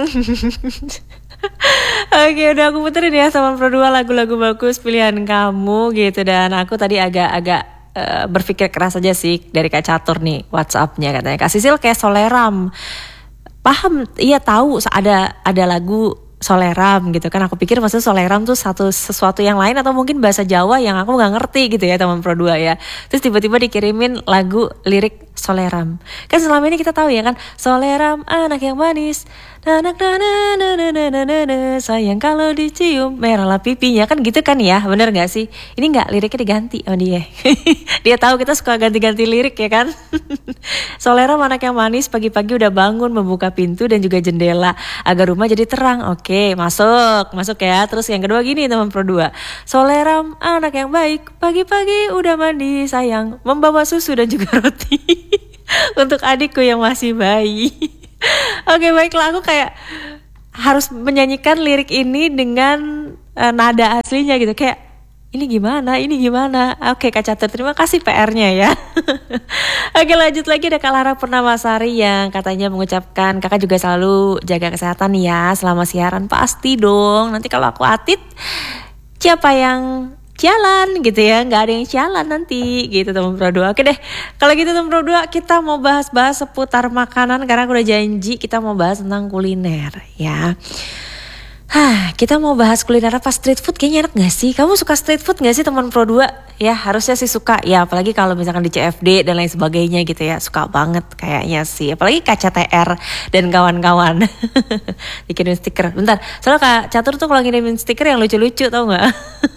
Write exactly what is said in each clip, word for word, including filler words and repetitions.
Oke, udah aku puterin ya teman Pro dua lagu-lagu bagus pilihan kamu gitu. Dan aku tadi agak-agak uh, berpikir keras aja sih dari Kak Catur nih WhatsAppnya, katanya Kak Sisil kayak Soleram. Paham, iya tahu ada ada lagu Soleram gitu kan. Aku pikir maksudnya Soleram tuh satu sesuatu yang lain atau mungkin bahasa Jawa yang aku nggak ngerti gitu ya teman Pro dua ya. Terus tiba-tiba dikirimin lagu lirik Soleram. Kan selama ini kita tahu ya kan, Soleram anak yang manis, anak nana nana nana nana, sayang kalau dicium merahlah pipinya, kan gitu kan ya, bener nggak sih? Ini nggak, liriknya diganti sama dia. Dia tahu kita suka ganti-ganti lirik ya kan. Soleram anak yang manis, pagi-pagi udah bangun membuka pintu dan juga jendela agar rumah jadi terang. Oke, masuk, masuk ya. Terus yang kedua gini teman Pro dua, Soleram anak yang baik, pagi-pagi udah mandi sayang, membawa susu dan juga roti. Untuk adikku yang masih bayi. Oke, baiklah, aku kayak harus menyanyikan lirik ini dengan uh, nada aslinya gitu. Kayak ini gimana, ini gimana. Oke Kak Catur, terima kasih P R-nya ya. Oke, lanjut lagi ada Kak Lara Purnamasari yang katanya mengucapkan kakak juga selalu jaga kesehatan ya selama siaran. Pasti dong, nanti kalau aku atit siapa yang jalan gitu ya, nggak ada yang jalan nanti gitu teman Pro dua. Oke deh, kalau gitu teman Pro dua kita mau bahas-bahas seputar makanan karena aku udah janji kita mau bahas tentang kuliner ya. Hah, kita mau bahas kuliner apa, street food kayaknya enak gak sih? Kamu suka street food gak sih teman Pro dua? Ya harusnya sih suka ya, apalagi kalau misalkan di C F D dan lain sebagainya gitu ya, suka banget kayaknya sih. Apalagi K C T R dan kawan-kawan. Bikinin stiker, bentar, soalnya Kak Catur tuh kalau ngirimin stiker yang lucu-lucu tau gak?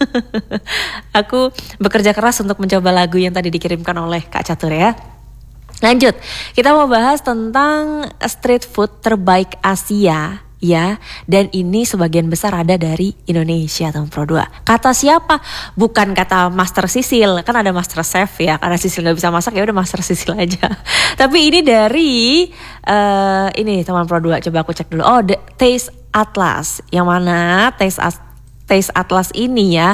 Aku bekerja keras untuk mencoba lagu yang tadi dikirimkan oleh Kak Catur ya. Lanjut, kita mau bahas tentang street food terbaik Asia ya, dan ini sebagian besar ada dari Indonesia teman Pro dua. Kata siapa? Bukan kata Master Sisil, kan ada Master Chef ya, karena Sisil gak bisa masak ya udah Master Sisil aja. Tapi ini dari uh, ini teman Pro dua, coba aku cek dulu. Oh, The Taste Atlas. Yang mana Taste Atlas Taste Atlas ini ya,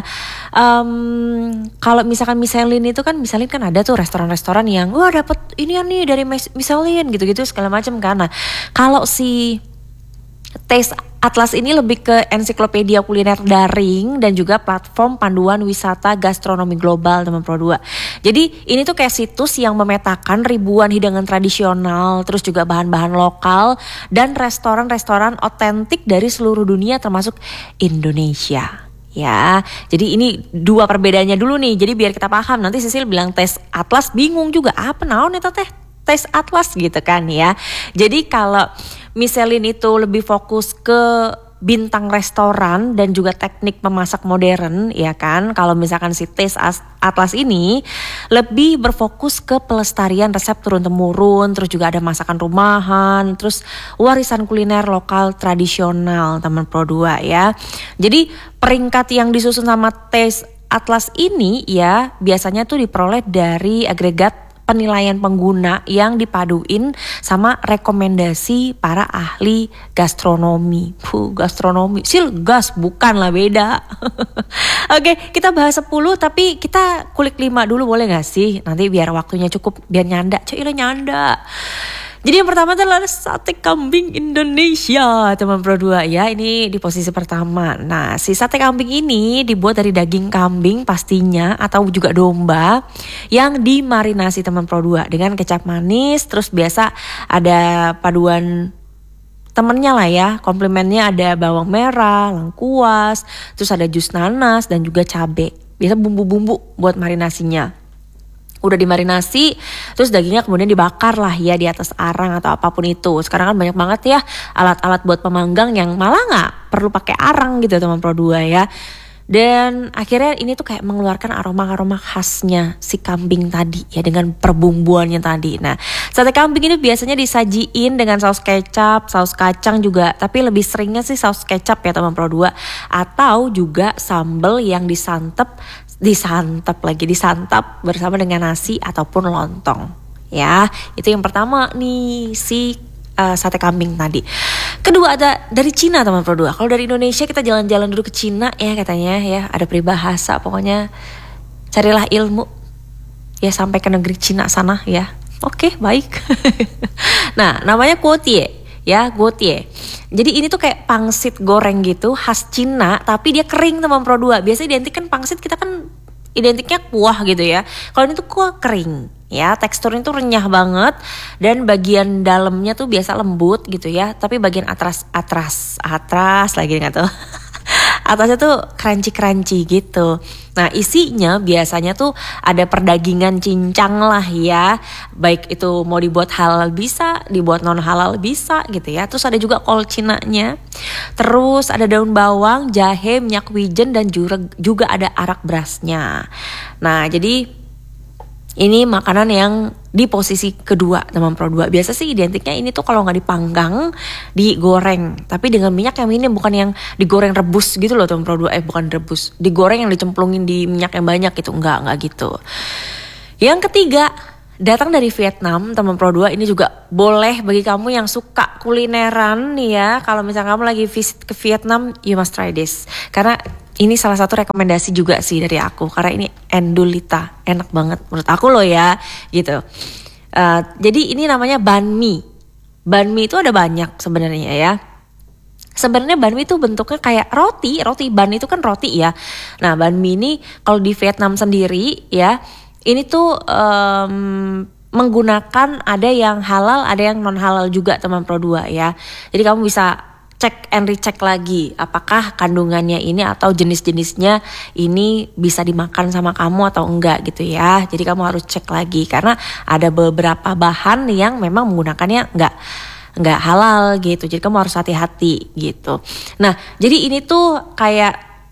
um, kalau misalkan Michelin itu kan, Michelin kan ada tuh restoran-restoran yang wah dapat ini nih dari Michelin gitu-gitu segala macam kan. Nah, kalau si Taste Atlas ini lebih ke ensiklopedia kuliner daring dan juga platform panduan wisata gastronomi global teman Pro dua. Jadi ini tuh kayak situs yang memetakan ribuan hidangan tradisional, terus juga bahan-bahan lokal dan restoran-restoran otentik dari seluruh dunia termasuk Indonesia. Ya, jadi ini dua perbedaannya dulu nih. Jadi biar kita paham, nanti Sisil bilang Taste Atlas bingung juga apa naon eta teh Taste Atlas gitu kan ya. Jadi kalau Michelin itu lebih fokus ke bintang restoran dan juga teknik memasak modern ya kan. Kalau misalkan si Taste Atlas ini lebih berfokus ke pelestarian resep turun-temurun, terus juga ada masakan rumahan, terus warisan kuliner lokal tradisional teman Pro dua ya. Jadi peringkat yang disusun sama Taste Atlas ini ya biasanya tuh diperoleh dari agregat penilaian pengguna yang dipaduin sama rekomendasi para ahli gastronomi. Puh, gastronomi. Sil, gas bukan lah, beda. Oke, kita bahas sepuluh tapi kita kulik lima dulu boleh gak sih? Nanti biar waktunya cukup, biar nyanda. Coy, nyanda. Jadi yang pertama adalah sate kambing Indonesia teman Pro dua ya, ini di posisi pertama. Nah si sate kambing ini dibuat dari daging kambing pastinya atau juga domba yang dimarinasi teman Pro dua dengan kecap manis. Terus biasa ada paduan temennya lah ya, komplimennya ada bawang merah, lengkuas, terus ada jus nanas dan juga cabai. Biasa bumbu-bumbu buat marinasinya. Udah dimarinasi, terus dagingnya kemudian dibakar lah ya di atas arang atau apapun itu. Sekarang kan banyak banget ya alat-alat buat pemanggang yang malah gak perlu pakai arang gitu teman Pro dua ya. Dan akhirnya ini tuh kayak mengeluarkan aroma-aroma khasnya si kambing tadi ya dengan perbumbuannya tadi. Nah sate kambing ini biasanya disajiin dengan saus kecap, saus kacang juga. Tapi lebih seringnya sih saus kecap ya teman Pro dua. Atau juga sambal yang disantap, disantap lagi, disantap bersama dengan nasi ataupun lontong. Ya itu yang pertama nih si Uh, sate kambing tadi. Kedua ada dari Cina teman Pro dua. Kalau dari Indonesia kita jalan-jalan dulu ke Cina ya katanya ya, ada peribahasa pokoknya carilah ilmu ya sampai ke negeri Cina sana ya. Oke, baik. Nah, namanya kuotie. ya, gotie. Jadi ini tuh kayak pangsit goreng gitu khas Cina, tapi dia kering teman Pro dua. Biasanya identik kan pangsit kita kan identiknya kuah gitu ya. Kalau ini tuh kuah kering ya, teksturnya tuh renyah banget dan bagian dalamnya tuh biasa lembut gitu ya, tapi bagian atas atas atas lagi nggak tuh. Atasnya tuh crunchy-crunchy gitu. Nah isinya biasanya tuh ada perdagingan cincang lah ya. Baik itu mau dibuat halal bisa, dibuat non halal bisa gitu ya. Terus ada juga kol cinanya. Terus ada daun bawang, jahe, minyak wijen dan juga, juga ada arak berasnya. Nah jadi ini makanan yang di posisi kedua teman Pro dua. Biasa sih identiknya ini tuh kalau nggak dipanggang, digoreng. Tapi dengan minyak yang minim, bukan yang digoreng rebus gitu loh teman Pro dua. Eh bukan rebus, digoreng yang dicemplungin di minyak yang banyak gitu. Enggak, enggak gitu. Yang ketiga, datang dari Vietnam teman Pro dua. Ini juga boleh bagi kamu yang suka kulineran nih ya. Kalau misalnya kamu lagi visit ke Vietnam, you must try this. Karena ini salah satu rekomendasi juga sih dari aku, karena ini endulita, enak banget menurut aku loh ya, gitu. Uh, jadi ini namanya banh mi. Banh mi itu ada banyak sebenarnya ya. Sebenarnya banh mi itu bentuknya kayak roti, roti banh itu kan roti ya. Nah banh mi ini kalau di Vietnam sendiri ya, ini tuh um, menggunakan ada yang halal, ada yang non halal juga teman Pro dua ya. Jadi kamu bisa cek and recheck lagi apakah kandungannya ini atau jenis-jenisnya ini bisa dimakan sama kamu atau enggak gitu ya. Jadi kamu harus cek lagi karena ada beberapa bahan yang memang menggunakannya enggak enggak halal gitu. Jadi kamu harus hati-hati gitu. Nah, jadi ini tuh kayak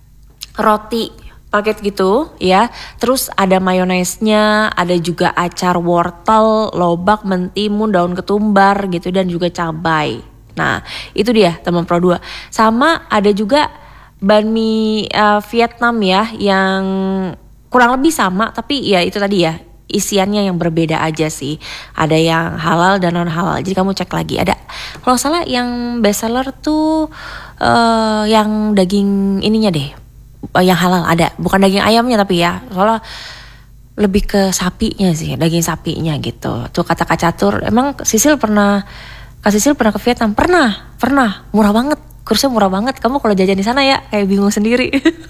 roti paket gitu ya. Terus ada mayonesnya, ada juga acar wortel, lobak, mentimun, daun ketumbar gitu dan juga cabai. Nah itu dia teman Pro dua. Sama ada juga banh mi uh, Vietnam ya, yang kurang lebih sama, tapi ya itu tadi ya, isiannya yang berbeda aja sih. Ada yang halal dan non halal. Jadi kamu cek lagi. Ada kalau salah yang best seller tuh uh, yang daging ininya deh, uh, yang halal ada. Bukan daging ayamnya tapi ya, soalnya lebih ke sapinya sih, daging sapinya gitu. Tuh kata Kak Catur, emang Sisil pernah Kak Sisil pernah ke Vietnam? Pernah, pernah. Murah banget, kursnya murah banget. Kamu kalau jajan di sana ya kayak bingung sendiri.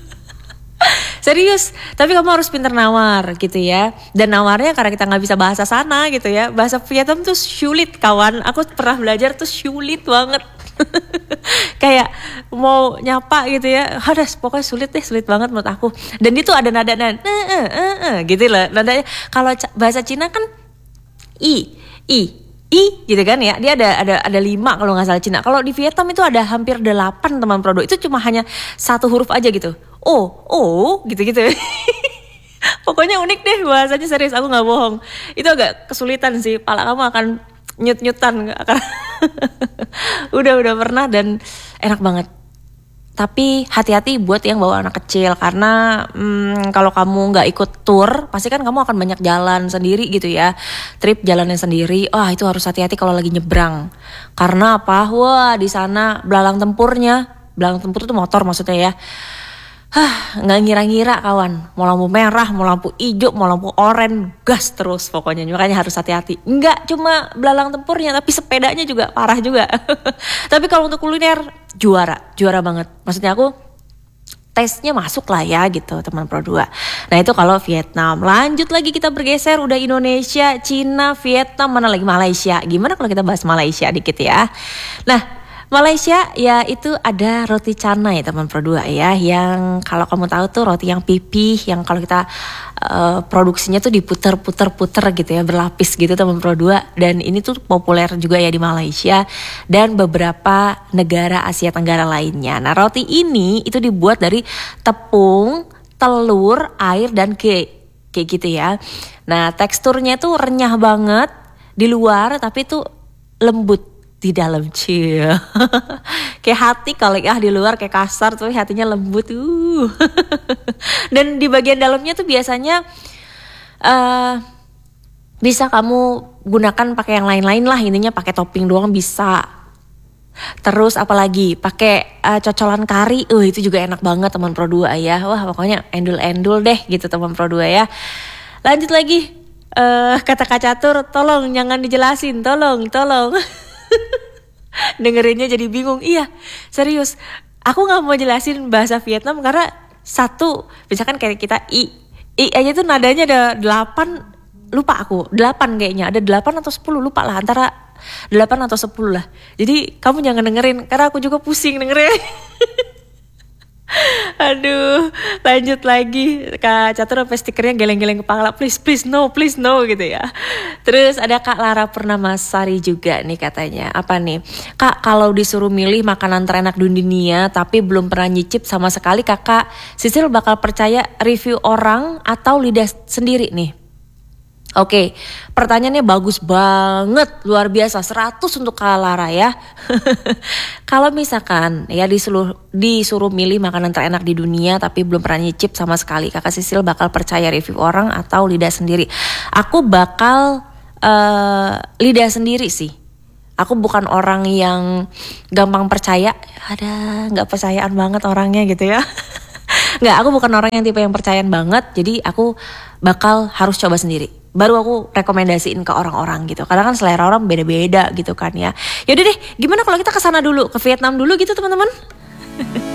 Serius, tapi kamu harus pintar nawar gitu ya. Dan nawarnya karena kita nggak bisa bahasa sana gitu ya. Bahasa Vietnam tuh sulit kawan. Aku pernah belajar tuh sulit banget. Kayak mau nyapa gitu ya, hadas pokoknya sulit deh, sulit banget menurut aku. Dan itu ada nada-nada, eh, eh, eh, eh, gitu loh nadanya. Kalau bahasa Cina kan i, i. I gitu kan ya, dia ada ada ada lima kalau nggak salah Cina. Kalau di Vietnam itu ada hampir delapan teman Pro dua. Itu cuma hanya satu huruf aja gitu. Oh, oh, gitu-gitu. Pokoknya unik deh bahasanya, serius aku nggak bohong. Itu agak kesulitan sih. Pala kamu akan nyut-nyutan akan. udah udah pernah dan enak banget. Tapi hati-hati buat yang bawa anak kecil karena hmm, kalau kamu nggak ikut tour, pasti kan kamu akan banyak jalan sendiri gitu ya, trip jalannya sendiri. Wah itu harus hati-hati kalau lagi nyebrang. Karena apa? Wah di sana belalang tempurnya, belalang tempur itu motor maksudnya ya. Hah, nggak ngira-ngira kawan. Mau lampu merah, mau lampu hijau, mau lampu oranye, gas terus pokoknya. Makanya harus hati-hati. Nggak cuma belalang tempurnya, tapi sepedanya juga parah juga. Tapi kalau untuk kuliner juara, juara banget. Maksudnya aku tesnya masuk lah ya gitu teman Pro dua. Nah itu kalau Vietnam. Lanjut lagi kita bergeser, udah Indonesia, Cina, Vietnam, mana lagi Malaysia. Gimana kalau kita bahas Malaysia dikit ya. Nah Malaysia ya itu ada roti canai teman Pro dua ya, yang kalau kamu tahu tuh roti yang pipih, yang kalau kita uh, produksinya tuh diputer-puter-puter gitu ya, berlapis gitu teman Pro dua. Dan ini tuh populer juga ya di Malaysia dan beberapa negara Asia Tenggara lainnya. Nah roti ini itu dibuat dari tepung, telur, air dan ke kayak gitu ya. Nah teksturnya tuh renyah banget di luar tapi tuh lembut di dalam, cie. Kayak hati kalau ya di luar kayak kasar tuh, hatinya lembut uh. Dan di bagian dalamnya tuh biasanya uh, bisa kamu gunakan pakai yang lain-lain lah, intinya pakai topping doang bisa. Terus apalagi pakai uh, cocolan kari, uh itu juga enak banget teman Pro dua ya. Wah pokoknya endul-endul deh gitu teman Pro dua ya. Lanjut lagi, uh, kata Kak Catur, tolong jangan dijelasin, tolong, tolong. Dengerinnya jadi bingung. Iya, serius. Aku nggak mau jelasin bahasa Vietnam karena satu, misalkan kayak kita i, i aja tuh nadanya ada delapan, lupa aku, delapan kayaknya, ada delapan atau sepuluh, lupa lah, antara delapan atau sepuluh lah. Jadi kamu jangan dengerin karena aku juga pusing dengerin. Aduh, lanjut lagi. Kak Catur sampai stikernya geleng-geleng kepala, please please no please no gitu ya. Terus ada Kak Lara Purnamasari juga nih katanya, apa nih, Kak, kalau disuruh milih makanan terenak di dunia tapi belum pernah nyicip sama sekali, Kakak Sisil bakal percaya review orang atau lidah sendiri nih? Oke, pertanyaannya bagus banget, luar biasa, seratus untuk Kak Lara ya. Kalau misalkan ya disuruh, disuruh milih makanan terenak di dunia tapi belum pernah nyicip sama sekali, Kakak Sisil bakal percaya review orang atau lidah sendiri? Aku bakal uh, lidah sendiri sih. Aku bukan orang yang gampang percaya, ada gak percayaan banget orangnya gitu ya. Nggak, aku bukan orang yang tipe yang percayaan banget, jadi aku bakal harus coba sendiri. Baru aku rekomendasiin ke orang-orang gitu. Karena kan selera orang beda-beda gitu kan ya. Yaudah deh, gimana kalau kita kesana dulu, ke Vietnam dulu gitu teman-teman?